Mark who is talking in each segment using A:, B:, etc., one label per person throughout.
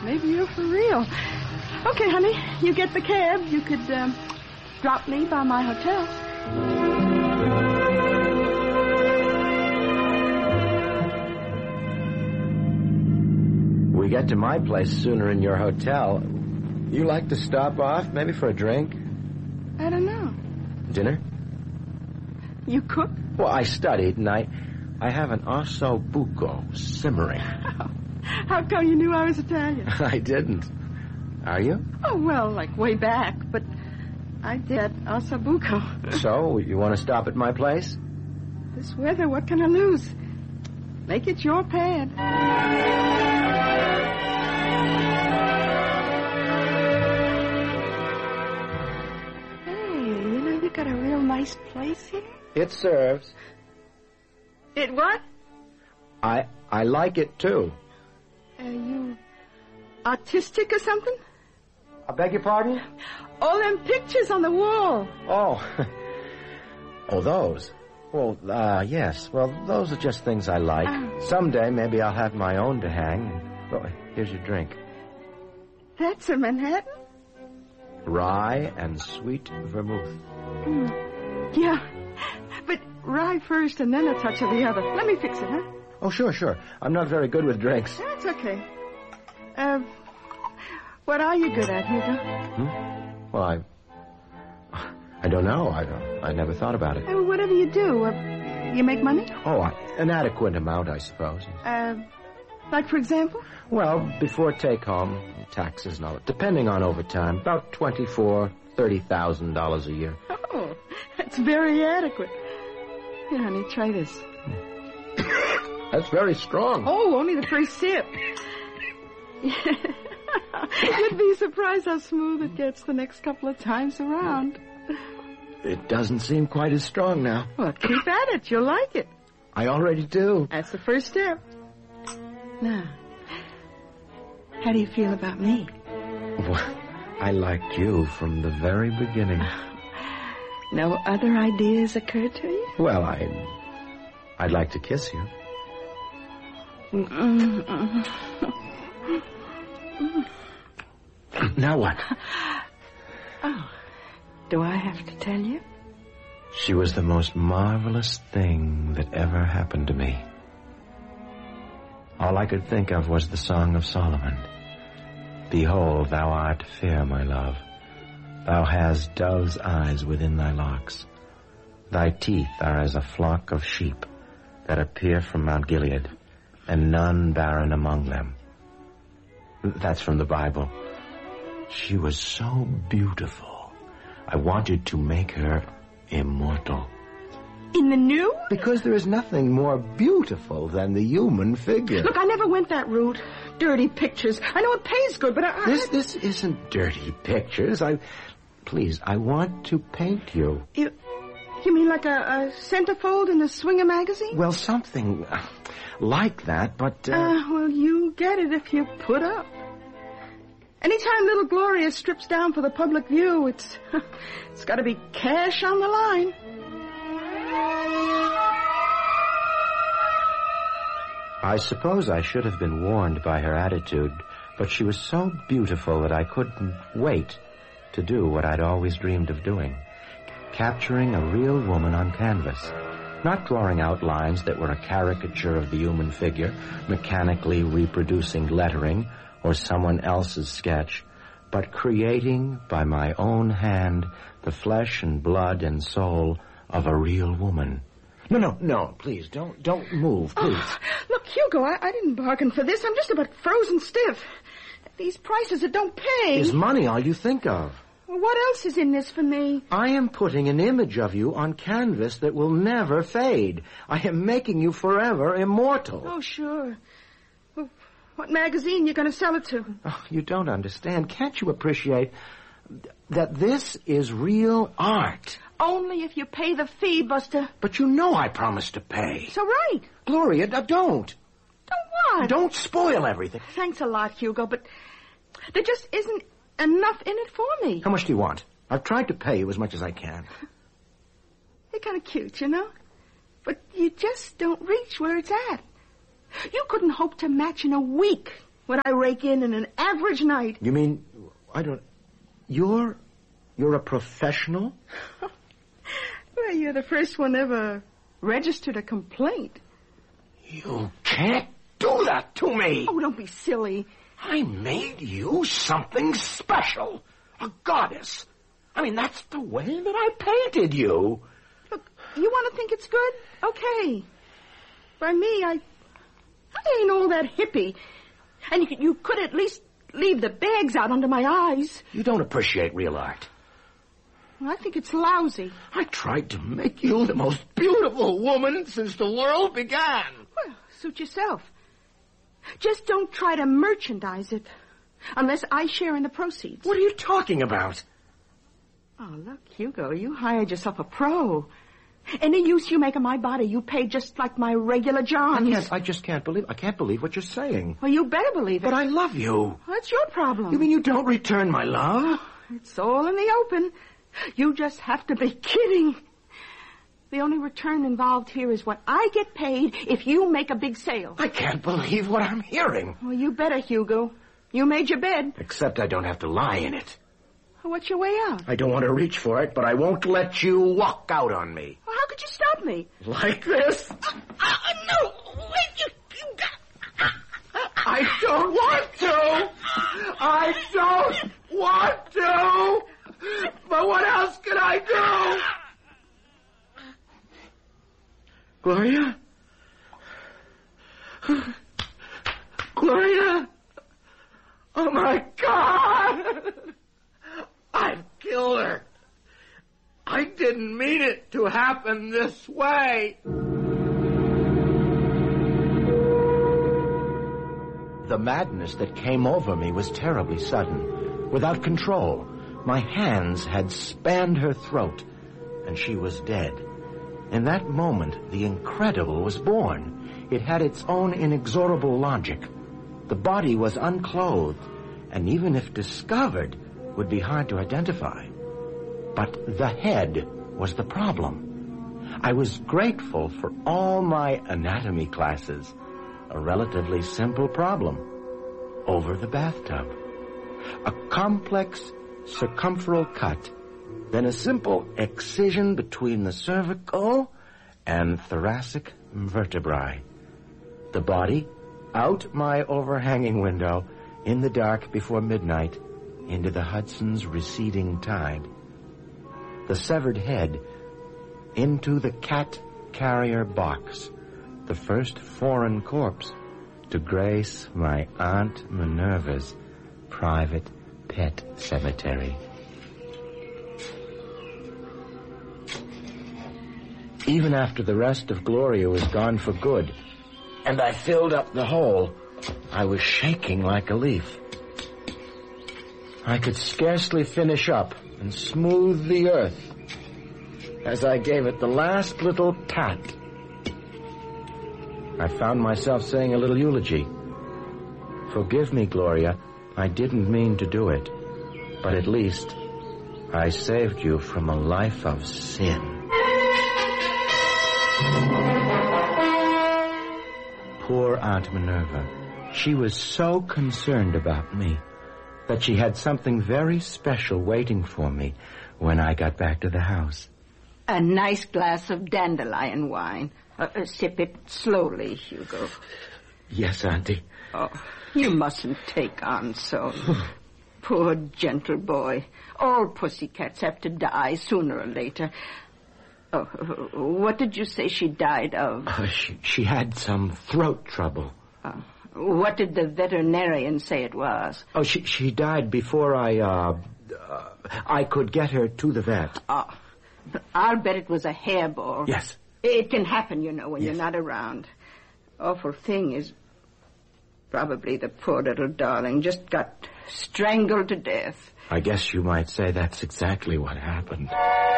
A: maybe you're for real. Okay, honey, you get the cab. You could drop me by my hotel.
B: We get to my place sooner in your hotel. You like to stop off, maybe for a drink?
A: I don't know.
B: Dinner?
A: You cook?
B: Well, I studied, and I have an osso buco simmering.
A: How come you knew I was Italian?
B: I didn't. Are you?
A: Oh, well, like way back, but I did osso buco.
B: So, you want to stop at my place?
A: This weather, what can I lose? Make it your pad. Got a real nice place here?
B: It serves.
A: It what?
B: I like it, too.
A: You artistic or something?
B: I beg your pardon?
A: All them pictures on the wall.
B: Oh. Oh, those. Well, yes. Well, those are just things I like. Someday, maybe I'll have my own to hang. Oh, here's your drink.
A: That's a Manhattan?
B: Rye and sweet vermouth.
A: Yeah, but rye first and then a touch of the other. Let me fix it, huh?
B: Oh, sure. I'm not very good with drinks.
A: That's okay. What are you good at, Hugo?
B: Well, I don't know. I never thought about it.
A: Whatever you do, you make money?
B: Oh, an adequate amount, I suppose.
A: Like, for example?
B: Well, before take-home, taxes and all that, depending on overtime, about $24,000-$30,000 a year.
A: Oh, that's very adequate. Here, honey, try this.
B: That's very strong.
A: Oh, only the first sip. You'd be surprised how smooth it gets the next couple of times around.
B: It doesn't seem quite as strong now.
A: Well, keep at it. You'll like it.
B: I already do.
A: That's the first step. Now, how do you feel about me?
B: Well, I liked you from the very beginning.
A: No other ideas occurred to you?
B: Well, I'd like to kiss you. Now what?
A: Oh, do I have to tell you?
B: She was the most marvelous thing that ever happened to me. All I could think of was the Song of Solomon. Behold, thou art fair, my love. Thou hast dove's eyes within thy locks. Thy teeth are as a flock of sheep that appear from Mount Gilead, and none barren among them. That's from the Bible. She was so beautiful. I wanted to make her immortal.
A: In the new?
B: Because there is nothing more beautiful than the human figure.
A: Look, I never went that route. Dirty pictures. I know it pays good, but
B: This isn't dirty pictures. Please, I want to paint you.
A: You mean like a centerfold in a Swinger magazine?
B: Well, something like that, but...
A: well, you get it if you put up. Anytime little Gloria strips down for the public view, it's got to be cash on the line.
B: I suppose I should have been warned by her attitude, but she was so beautiful that I couldn't wait to do what I'd always dreamed of doing. Capturing a real woman on canvas. Not drawing outlines that were a caricature of the human figure, mechanically reproducing lettering or someone else's sketch, but creating by my own hand the flesh and blood and soul of a real woman. No, please, don't move, please.
A: Oh, look, Hugo, I didn't bargain for this. I'm just about frozen stiff. These prices, it don't pay.
B: Is money all you think of?
A: Well, what else is in this for me?
B: I am putting an image of you on canvas that will never fade. I am making you forever immortal.
A: Oh, sure. Well, what magazine you going to sell it to?
B: Oh, you don't understand. Can't you appreciate that this is real art?
A: Only if you pay the fee, Buster.
B: But you know I promised to pay.
A: So right.
B: Gloria, don't.
A: Don't what?
B: Don't spoil everything.
A: Thanks a lot, Hugo, but there just isn't enough in it for me.
B: How much do you want? I've tried to pay you as much as I can.
A: You're kind of cute, you know? But you just don't reach where it's at. You couldn't hope to match in a week what I rake in an average night.
B: You mean, you're a professional?
A: Well, you're the first one ever registered a complaint.
C: You can't do that to me.
A: Oh, don't be silly.
C: I made you something special. A goddess. I mean, that's the way that I painted you.
A: Look, you want to think it's good? Okay. By me, I ain't all that hippie. And you could at least leave the bags out under my eyes.
C: You don't appreciate real art.
A: Well, I think it's lousy.
C: I tried to make you the most beautiful woman since the world began.
A: Well, suit yourself. Just don't try to merchandise it. Unless I share in the proceeds.
C: What are you talking about?
A: Oh, look, Hugo, you hired yourself a pro. Any use you make of my body, you pay just like my regular Johns.
B: I can't believe what you're saying.
A: Well, you better believe it.
C: But I love you.
A: Well, that's your problem.
C: You mean you don't return my love?
A: It's all in the open. You just have to be kidding. The only return involved here is what I get paid if you make a big sale.
C: I can't believe what I'm hearing.
A: Well, you better, Hugo. You made your bed.
C: Except I don't have to lie in it.
A: Well, what's your way out?
C: I don't want to reach for it, but I won't let you walk out on me.
A: Well, how could you stop me?
C: Like this?
A: No! Wait, you got...
C: I don't want to! I don't want to! But what else can I do? Gloria? Gloria? Oh, my God! I've killed her. I didn't mean it to happen this way.
B: The madness that came over me was terribly sudden, without control. My hands had spanned her throat, and she was dead. In that moment, the incredible was born. It had its own inexorable logic. The body was unclothed, and even if discovered, would be hard to identify. But the head was the problem. I was grateful for all my anatomy classes. A relatively simple problem. Over the bathtub. A complex circumferal cut, then a simple excision between the cervical and thoracic vertebrae. The body, out my overhanging window, in the dark before midnight, into the Hudson's receding tide. The severed head, into the cat carrier box, the first foreign corpse to grace my Aunt Minerva's private pet cemetery. Even after the rest of Gloria was gone for good, and I filled up the hole, I was shaking like a leaf. I could scarcely finish up and smooth the earth as I gave it the last little pat. I found myself saying a little eulogy. Forgive me, Gloria, I didn't mean to do it, but at least I saved you from a life of sin. Poor Aunt Minerva. She was so concerned about me that she had something very special waiting for me when I got back to the house.
A: A nice glass of dandelion wine. Sip it slowly, Hugo.
B: Yes, Auntie.
A: Oh, you mustn't take on so. Poor gentle boy. All pussycats have to die sooner or later. Oh, what did you say she died of?
B: She had some throat trouble.
A: What did the veterinarian say it was?
B: Oh, she died before I could get her to the vet.
A: Oh, I'll bet it was a hairball.
B: Yes.
A: It can happen, you know, when
B: Yes.
A: you're not around. Awful thing is probably the poor little darling just got strangled to death.
B: I guess you might say that's exactly what happened.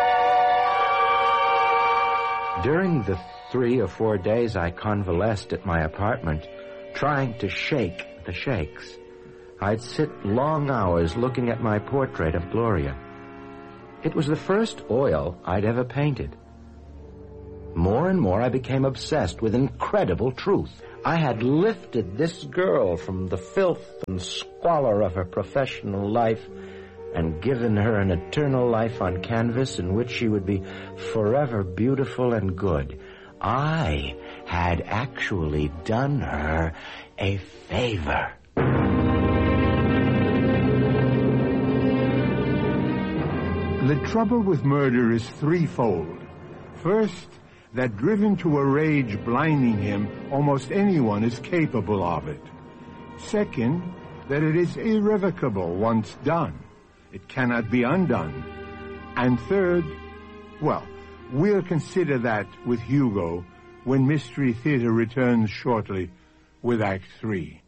B: During the 3 or 4 days I convalesced at my apartment, trying to shake the shakes, I'd sit long hours looking at my portrait of Gloria. It was the first oil I'd ever painted. More and more I became obsessed with incredible truth. I had lifted this girl from the filth and squalor of her professional life and given her an eternal life on canvas in which she would be forever beautiful and good. I had actually done her a favor.
D: The trouble with murder is threefold. First, that driven to a rage blinding him, almost anyone is capable of it. Second, that it is irrevocable once done. It cannot be undone. And third, well, we'll consider that with Hugo when Mystery Theater returns shortly with Act 3.